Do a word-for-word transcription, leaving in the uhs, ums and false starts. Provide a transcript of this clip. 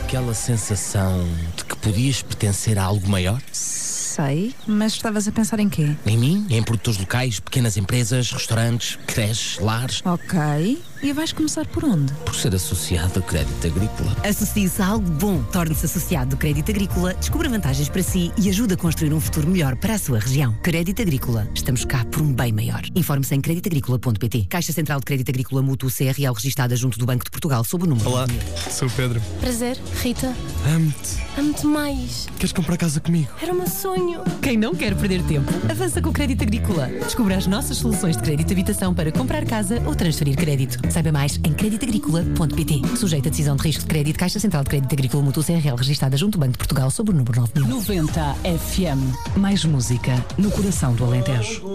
aquela sensação de que podias pertencer a algo maior? Sei, mas estavas a pensar em quê? Em mim? Em produtores locais, pequenas empresas, restaurantes, creches, lares? Ok, e vais começar por onde? Por ser associado a Crédito Agrícola. Associe-se a algo bom. Torne-se associado do Crédito Agrícola, descubra vantagens para si e ajude a construir um futuro melhor para a sua região. Crédito Agrícola. Estamos cá por um bem maior. Informe-se em crédito agrícola ponto pt. Caixa Central de Crédito Agrícola Mútuo C R L registada junto do Banco de Portugal sob o número. Olá, sou o Pedro. Prazer, Rita. Amo-te. Amo-te mais. Queres comprar casa comigo? Era o meu sonho. Quem não quer perder tempo, avança com o Crédito Agrícola. Descubra as nossas soluções de crédito de habitação para comprar casa ou transferir crédito. Saiba mais em crédito agrícola ponto pt. Sujeito a decisão de risco de crédito, Caixa Central de Crédito Agrícola Mútuo C R L registada junto do Banco de Portugal sob o número nove mil. noventa F M. Mais música no coração do Alentejo.